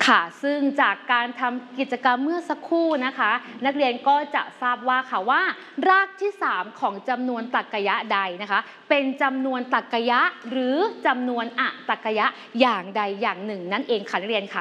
ค่ะซึ่งจากการทำกิจกรรมเมื่อสักครู่นะคะนักเรียนก็จะทราบว่าค่ะว่ารากที่3ของจำนวนตรรกะใดนะคะเป็นจำนวนตรรกะหรือจำนวนอตรรกะอย่างใดอย่างหนึ่งนั่นเองค่ะนักเรียนคะ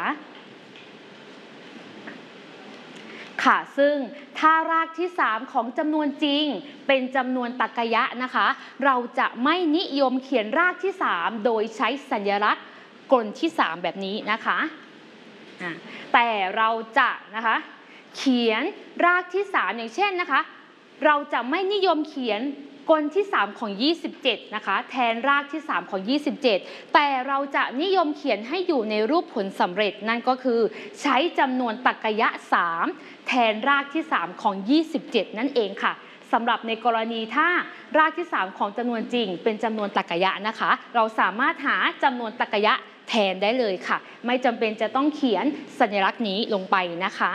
ค่ะซึ่งถ้ารากที่3ของจำนวนจริงเป็นจำนวนตรรกะนะคะเราจะไม่นิยมเขียนรากที่3โดยใช้สัญลักษณ์กลที่3แบบนี้นะคะแต่เราจะนะคะเขียนรากที่3อย่างเช่นนะคะเราจะไม่นิยมเขียนกลที่3ของ27นะคะแทนรากที่3ของ27แต่เราจะนิยมเขียนให้อยู่ในรูปผลสำเร็จนั่นก็คือใช้จำนวนตรรกะ3แทนรากที่3ของ27นั่นเองค่ะสำหรับในกรณีถ้ารากที่3ของจำนวนจริงเป็นจำนวนตรรกะนะคะเราสามารถหาจำนวนตรรกะแทนได้เลยค่ะไม่จำเป็นจะต้องเขียนสัญลักษณ์นี้ลงไปนะคะ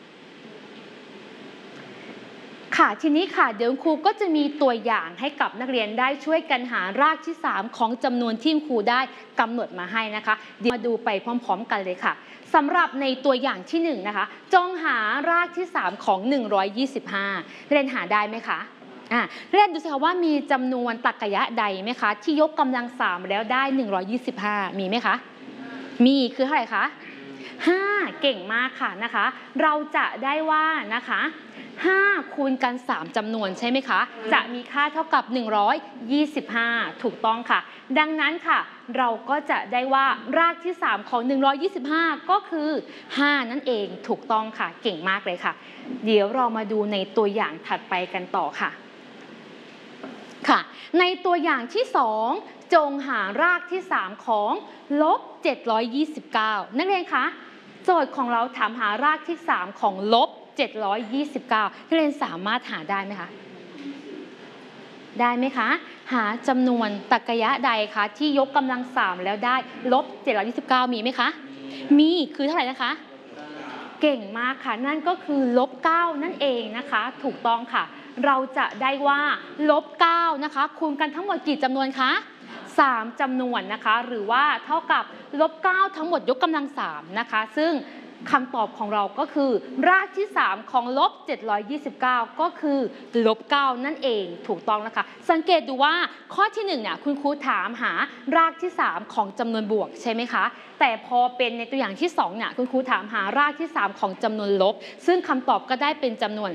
ค่ะทีนี้ค่ะเดี๋ยวครูก็จะมีตัวอย่างให้กับนักเรียนได้ช่วยกันหารากที่3ของจำนวนที่ครูได้กำหนดมาให้นะคะเดี๋ยวมาดูไปพร้อมๆกันเลยค่ะสำหรับในตัวอย่างที่1นะคะจงหารากที่3ของ125เรียนหาได้ไหมคะเรียนดูสิคะว่ามีจำนวนตรรกะใดไหมคะที่ยกกำลัง3แล้วได้125มีไหมคะมีคือเท่าไหร่คะ5เก่งมากค่ะนะคะเราจะได้ว่านะคะ5คูณกัน3จำนวนใช่ไหมคะจะมีค่าเท่ากับ125ถูกต้องค่ะดังนั้นค่ะเราก็จะได้ว่ารากที่3ของ125ก็คือ5นั่นเองถูกต้องค่ะเก่งมากเลยค่ะเดี๋ยวเรามาดูในตัวอย่างถัดไปกันต่อค่ะในตัวอย่างที่2จงหารากที่3ของลบ729นักเรียนคะโจทย์ของเราถามหารากที่3ของลบ729นักเรียนสามารถหาได้ไหมคะได้ไหมคะหาจำนวนตรรกะใดคะที่ยกกำลัง3แล้วได้ลบ729มีไหมคะมีคือเท่าไหร่นะคะเก่งมากค่ะนั่นก็คือลบ9นั่นเองนะคะถูกต้องค่ะเราจะได้ว่าลบ9นะคะคูณกันทั้งหมดกี่จำนวนคะ3จำนวนนะคะหรือว่าเท่ากับลบ9ทั้งหมดยกกำลัง3นะคะซึ่งคำตอบของเราก็คือรากที่3ของลบ729ก็คือลบ9นั่นเองถูกต้องนะคะสังเกตดูว่าข้อที่1เนี่ยคุณครูถามหารากที่3ของจำนวนบวกใช่ไหมคะแต่พอเป็นในตัวอย่างที่2เนี่ยคุณครูถามหารากที่3ของจำนวนลบซึ่งคำตอบก็ได้เป็นจำนวน